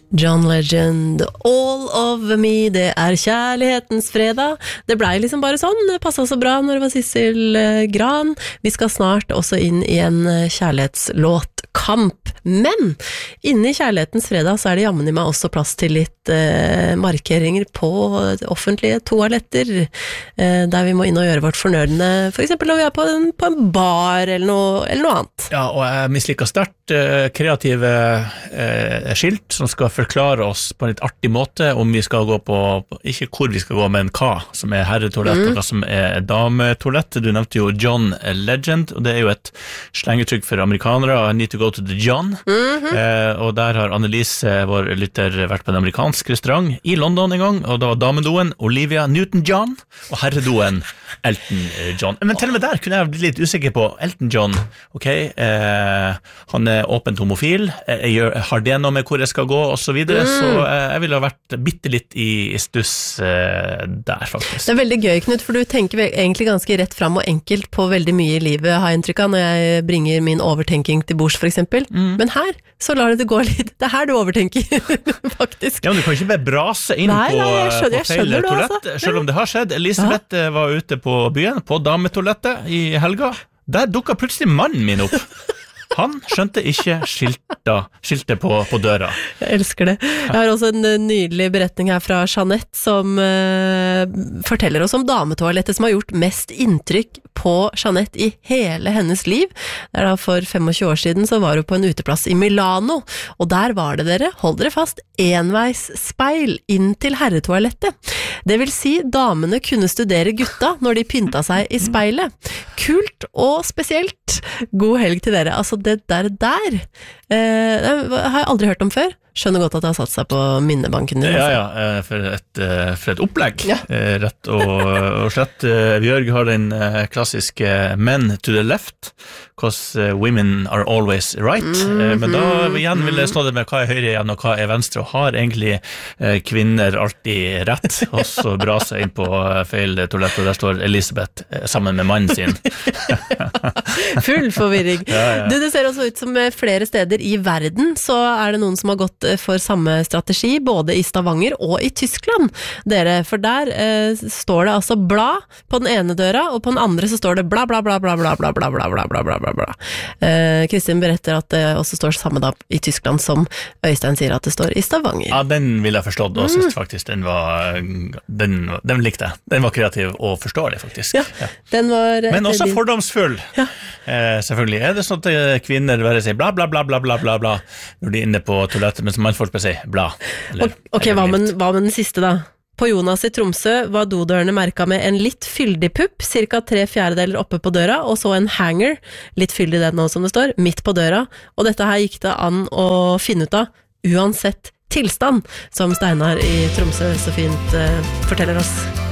John Legend, All of Me, det kjærlighetens fredag. Det ble liksom bare sånn, det passet så bra når det var Sissel Gran. Vi skal snart også inn I en kjærlighetslåtkamp. Men inne I kjærlighetens fredag så det jammen I meg også plass til litt markeringer på offentlige toaletter, der vi må inn og gjøre vårt fornødne, for eksempel når vi på en bar eller noe annet. Ja, og jeg misliker sterkt kreative skilt som skal forklare oss på en litt artig måte om vi skal gå på, ikke hvor vi skal gå, men hva som herretoalett og hva som dametoalett. Du nevnte jo John Legend, og det jo et slengetrykk for amerikanere, I need to go to the John. Og der har Annelise, vår lytter, vært på en amerikansk restaurant I London en gang, og da var damedoen Olivia Newton-John, og herredoen Elton John. Men til og med der kunne jeg bli litt usikker på Elton John. Ok, han åpent homofil, har det noe med hvor jeg skal gå, og så videre, så jeg ville ha vært bittelitt I stuss der, faktisk. Det veldig gøy, Knut, for du tenker egentlig ganske rett frem og enkelt på veldig mye I livet, har jeg inntrykk av, når jeg bringer min overtenking til bords, for eksempel. Men her, så lar det gå litt. Det her du overtenker, faktisk. Ja, men du kan ikke bare brase inn på feil toalett, selv om det har skjedd. Elisabeth var ute på byen, på dametoalettet I helga. Der dukket plutselig mannen min opp. Han skjønte ikke skiltet på døra. Jeg elsker det. Jeg har også en nydelig beretning her fra Jeanette, som forteller oss om dametoalettet som har gjort mest inntrykk på Jeanette I hele hennes liv. Det da for 25 år siden så var hun på en uteplass I Milano, og der var det dere, hold dere fast, enveisspeil inn til herretoalettet. Det vil si, damene kunne studere gutta når de pynta seg I speilet. Kult og spesielt. God helg til dere. Altså, det der har jeg aldri hørt om før. Skjønner godt at det har satt seg på minnebanken din. Ja, for et opplegg. Rett og slett. Bjørg har den klassiske men to the left, because women are always right. Men da igjen vil jeg slå det med hva høyre igjen og hva venstre, og har egentlig kvinner alltid rett, og så brase inn på feil toalett, og der står Elisabeth sammen med mannen sin. Full forvirring. Du, det ser også ut som flere steder I verden, så det noen som har gått for samme strategi, både I Stavanger og I Tyskland, dere, for der står det altså bla på den ene døra, og på den andre så står det bla bla bla bla bla bla bla bla bla bla bla bla bla. Kristin beretter at det også står samme da I Tyskland som Øystein sier at det står I Stavanger. Ja, den vil jeg forstått, og synes faktisk den likte jeg. Den var kreativ og forståelig, faktisk. Ja. Den var men også fordomsfull. Ja. Selvfølgelig. Det sånn at kvinner bare sier bla bla bla bla bla bla bla når de inne på toalettet, mens mannfolk bare sier bla. Ok, hva med den siste da? På Jonas I Tromsø var dodørene merket med en litt fyldig pupp, cirka 3/4 oppe på døra, og så en hanger, litt fyldig den også som det står, midt på døra, og dette her gikk det an å finne ut av, uansett tilstand, som Steinar I Tromsø så fint forteller oss.